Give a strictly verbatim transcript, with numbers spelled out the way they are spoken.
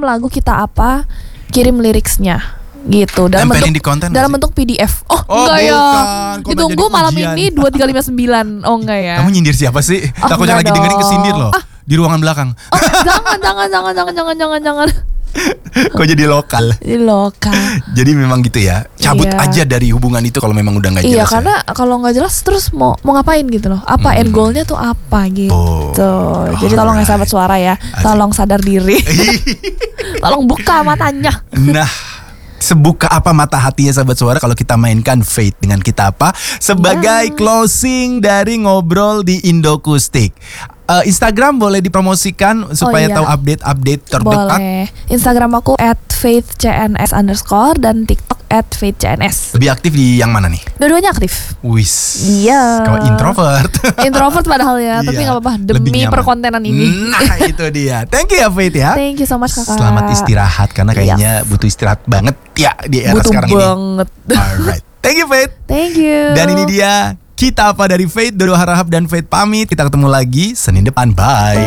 lagu kita apa, kirim liriksnya gitu dalam Tempelin bentuk di konten dalam masih? bentuk P D F. Oh, Oh, enggak ya. bukan. Kok Ditunggu jadi malam ujian? ini dua tiga lima sembilan. Oh enggak ya. Kamu nyindir siapa sih? Oh, Takutnya enggak lagi dengerin dong. kesindir loh. Ah. Di ruangan belakang. Oh, jangan jangan jangan jangan jangan jangan jangan. Kok jadi lokal? Ini lokal. Jadi memang gitu ya. Cabut Iya. aja dari hubungan itu kalau memang udah nggak jelas. Iya, ya. karena kalau nggak jelas terus mau mau ngapain gitu loh. Apa end goalnya tuh apa gitu. Oh, Jadi tolong ya alright. sahabat suara ya, tolong sadar diri. Tolong buka matanya. Nah, sebuka apa mata hatinya sahabat suara kalau kita mainkan Fate dengan kita apa sebagai Ya. closing dari ngobrol di Indokustik. Eh, Instagram boleh dipromosikan supaya iya. tahu update-update terdekat. Boleh. Instagram aku at faithcns underscore dan TikTok at faithcns. Lebih aktif di yang mana nih? Dua-duanya aktif. Wis. Iya. Kalau introvert. Introvert padahal ya, tapi Iya, nggak apa-apa lebih demi nyaman. perkontenan ini. Nah, itu dia. Thank you ya Faith ya. Thank you so much kakak. Selamat istirahat karena kayaknya butuh istirahat banget ya di era Butuh sekarang banget. ini. Alright. Thank you Faith. Thank you. Dan ini dia Kita Apa dari Faith, Dodo Harahap dan Faith pamit. Kita ketemu lagi Senin depan. Bye.